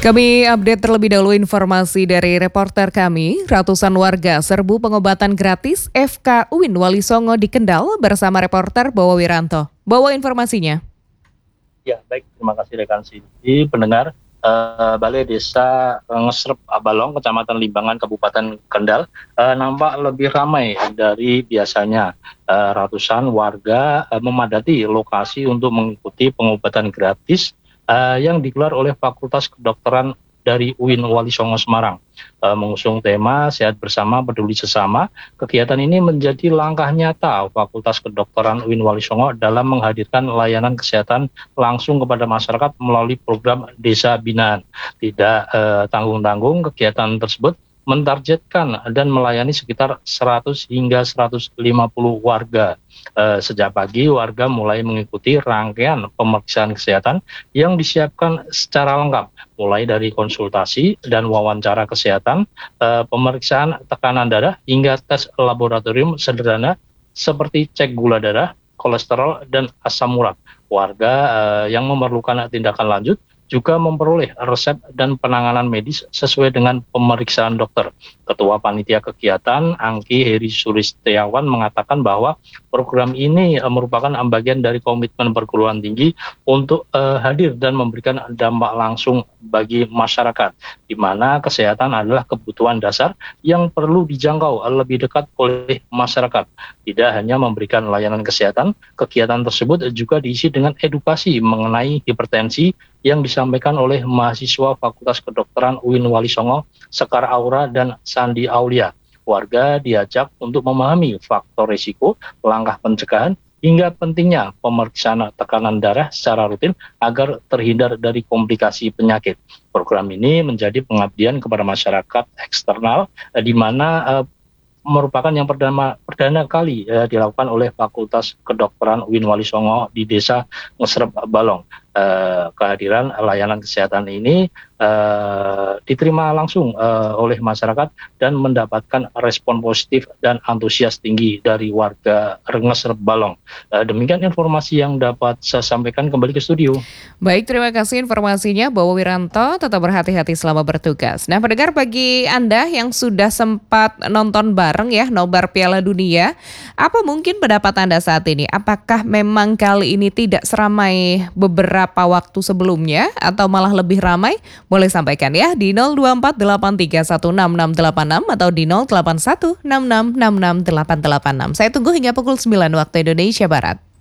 Kami update terlebih dahulu informasi dari reporter kami. Ratusan warga serbu pengobatan gratis FK UIN Wali Songo di Kendal bersama reporter Bowo Wiranto. Bawa informasinya. Ya, baik. Terima kasih rekan Siti. Pendengar, Balai Desa Ngesrep Balong, Kecamatan Limbangan, Kabupaten Kendal, nampak lebih ramai dari biasanya. Ratusan warga memadati lokasi untuk mengikuti pengobatan gratis yang digelar oleh Fakultas Kedokteran dari UIN Wali Songo Semarang. Mengusung tema Sehat Bersama Peduli Sesama, kegiatan ini menjadi langkah nyata Fakultas Kedokteran UIN Wali Songo dalam menghadirkan layanan kesehatan langsung kepada masyarakat melalui program Desa Binaan. Tidak tanggung-tanggung, kegiatan tersebut mentargetkan dan melayani sekitar 100 hingga 150 warga. Sejak pagi, warga mulai mengikuti rangkaian pemeriksaan kesehatan yang disiapkan secara lengkap, mulai dari konsultasi dan wawancara kesehatan, pemeriksaan tekanan darah, hingga tes laboratorium sederhana seperti cek gula darah, kolesterol, dan asam urat. Warga yang memerlukan tindakan lanjut juga memperoleh resep dan penanganan medis sesuai dengan pemeriksaan dokter. Ketua Panitia Kegiatan Angki Heri Sulistiawan mengatakan bahwa program ini merupakan bagian dari komitmen perguruan tinggi untuk hadir dan memberikan dampak langsung bagi masyarakat, di mana kesehatan adalah kebutuhan dasar yang perlu dijangkau lebih dekat oleh masyarakat. Tidak hanya memberikan layanan kesehatan, kegiatan tersebut juga diisi dengan edukasi mengenai hipertensi yang disampaikan oleh mahasiswa Fakultas Kedokteran UIN Wali Songo, Sekar Aura dan Sandi Aulia. Warga diajak untuk memahami faktor risiko, langkah pencegahan, hingga pentingnya pemeriksaan tekanan darah secara rutin agar terhindar dari komplikasi penyakit. Program ini menjadi pengabdian kepada masyarakat eksternal, di mana merupakan yang perdana kali dilakukan oleh Fakultas Kedokteran UIN Wali Songo di Desa Ngesrep Balong. Kehadiran layanan kesehatan ini diterima langsung oleh masyarakat dan mendapatkan respon positif dan antusias tinggi dari warga Ngesrep Balong. Demikian informasi yang dapat saya sampaikan, kembali ke studio. Baik, terima kasih informasinya Bowo Wiranto. Tetap berhati-hati selama bertugas. Nah, pendengar, bagi Anda yang sudah sempat nonton bareng ya nobar Piala Dunia, apa mungkin pendapat Anda saat ini? Apakah memang kali ini tidak seramai beberapa waktu sebelumnya atau malah lebih ramai? Boleh sampaikan ya di 0248316686 atau di 0816666886. Saya tunggu hingga pukul 9 waktu Indonesia Barat.